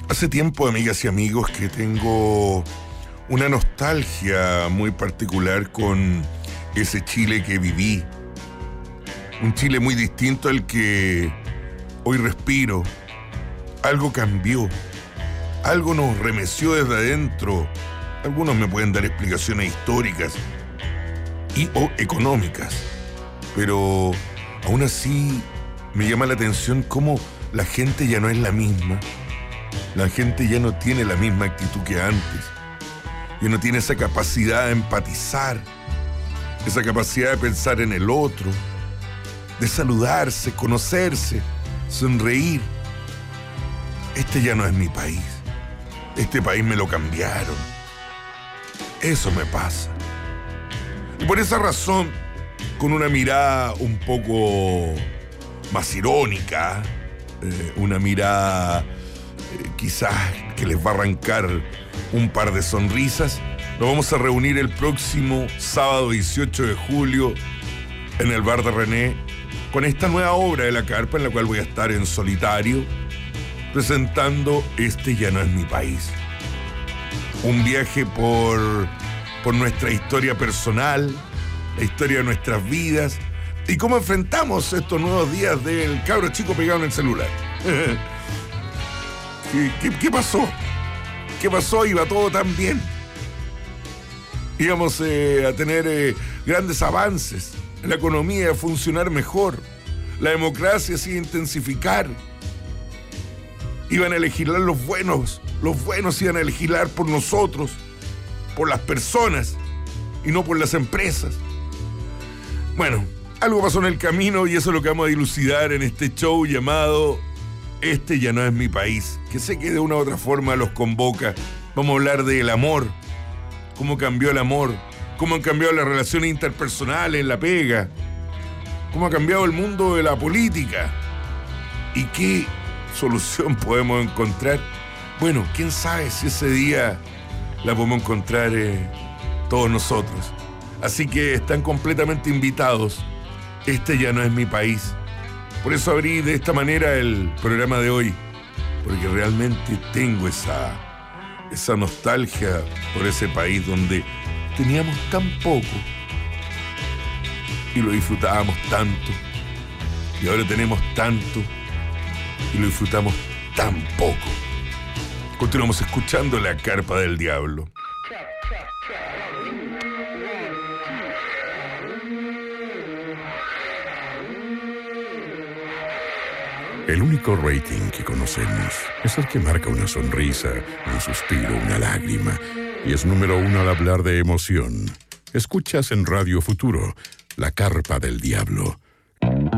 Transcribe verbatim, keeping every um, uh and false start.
Hace tiempo, amigas y amigos, que tengo una nostalgia muy particular con ese Chile que viví. Un Chile muy distinto al que hoy respiro. Algo cambió. Algo nos remeció desde adentro. Algunos me pueden dar explicaciones históricas y o económicas. Pero aún así me llama la atención cómo la gente ya no es la misma. La gente ya no tiene la misma actitud que antes. Ya no tiene esa capacidad de empatizar, esa capacidad de pensar en el otro, de saludarse, conocerse, sonreír. Este ya no es mi país. Este país me lo cambiaron. Eso me pasa. Y por esa razón, con una mirada un poco más irónica, eh, una mirada eh, quizás que les va a arrancar un par de sonrisas, nos vamos a reunir el próximo sábado dieciocho de julio en el Bar de René con esta nueva obra de La Carpa, en la cual voy a estar en solitario presentando Este ya no es mi país. Un viaje por, por nuestra historia personal, la historia de nuestras vidas y cómo enfrentamos estos nuevos días del cabro chico pegado en el celular. ¿Qué, qué, ¿Qué pasó? ¿Qué pasó? Iba todo tan bien. Íbamos eh, a tener eh, grandes avances, la economía iba a funcionar mejor, la democracia se iba a intensificar, iban a legislar los buenos, los buenos iban a legislar por nosotros, por las personas y no por las empresas. Bueno, algo pasó en el camino y eso es lo que vamos a dilucidar en este show llamado Este ya no es mi país, que sé que de una u otra forma los convoca. Vamos a hablar del amor, cómo cambió el amor, cómo han cambiado las relaciones interpersonales, la pega, cómo ha cambiado el mundo de la política y qué solución podemos encontrar. Bueno, quién sabe si ese día la podemos encontrar eh, todos nosotros. Así que están completamente invitados. Este ya no es mi país. Por eso abrí de esta manera el programa de hoy, porque realmente tengo esa, esa nostalgia por ese país donde teníamos tan poco y lo disfrutábamos tanto, y ahora tenemos tanto y lo disfrutamos tan poco. Continuamos escuchando La Carpa del Diablo. El único rating que conocemos es el que marca una sonrisa, un suspiro, una lágrima, y es número uno al hablar de emoción. Escuchas en Radio Futuro, La Carpa del Diablo.